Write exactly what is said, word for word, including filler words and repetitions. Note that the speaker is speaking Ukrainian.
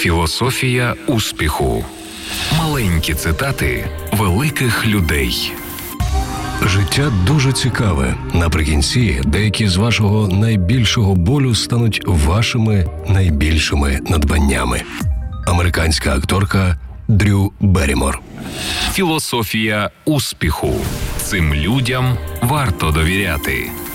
Філософія успіху. Маленькі цитати великих людей. Життя дуже цікаве. Наприкінці деякі з вашого найбільшого болю стануть вашими найбільшими надбаннями. Американська акторка Дрю Беррімор. Філософія успіху. Цим людям варто довіряти.